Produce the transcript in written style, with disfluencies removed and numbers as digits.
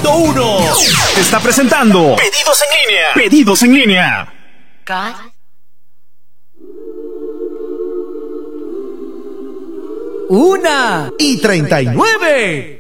100.1 está presentando Pedidos en Línea. Pedidos en Línea. God. 1:39.